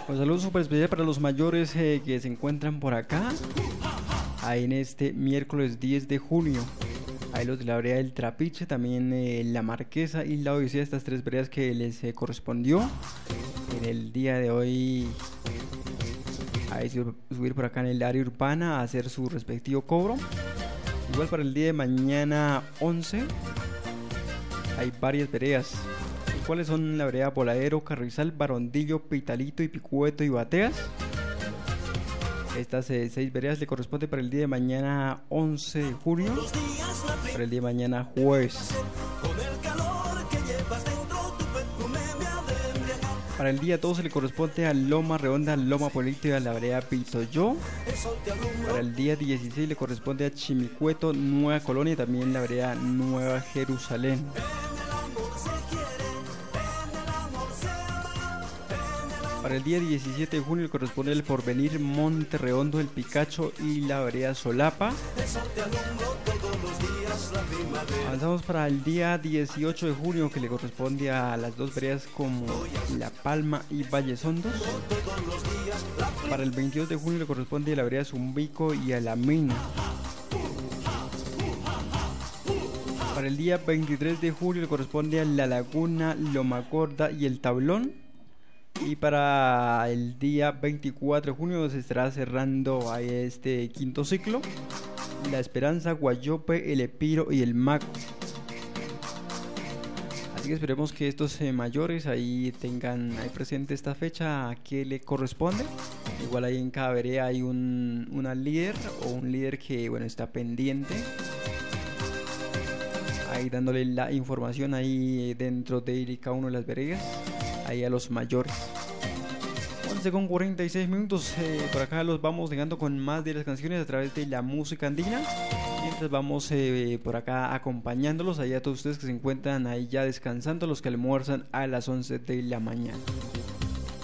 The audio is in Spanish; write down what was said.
Un saludo súper especial para los mayores que se encuentran por acá. Ahí en este miércoles 10 de junio. Ahí los de la vereda del Trapiche, también la Marquesa y la Odisea, estas tres veredas que les correspondió en el día de hoy. Ahí subir por acá en el área urbana a hacer su respectivo cobro. Igual para el día de mañana 11 hay varias veredas. ¿Cuáles son? La vereda Voladero, Carrizal, Barondillo, Pitalito y Picueto y Bateas. Estas 6 veredas le corresponde para el día de mañana 11 de junio, para el día de mañana jueves. Para el día 12 le corresponde a Loma Redonda, Loma Polito y a la vereda Pitoyó. Para el día 16 le corresponde a Chimicueto, Nueva Colonia y también la vereda Nueva Jerusalén. Para el día 17 de junio le corresponde el Porvenir, Monte Redondo, el Picacho y la vereda Solapa. Avanzamos para el día 18 de junio, que le corresponde a las dos veredas como La Palma y Valles Hondos. Para el 22 de junio le corresponde a la vereda Zumbico y a La Mina. Para el día 23 de julio le corresponde a La Laguna, Loma Gorda y El Tablón. Y para el día 24 de junio se estará cerrando a este quinto ciclo La Esperanza, Guayope, El Epiro y El Maco. Así que esperemos que estos mayores ahí tengan ahí presente esta fecha a que le corresponde. Igual ahí en cada vereda hay una líder o un líder que bueno está pendiente, ahí dándole la información ahí dentro de cada uno de las veredas ahí a los mayores. 11 con 46 minutos. Por acá los vamos dejando con más de las canciones a través de la música andina. Mientras vamos por acá acompañándolos ahí a todos ustedes que se encuentran ahí ya descansando, los que almuerzan a las 11 de la mañana.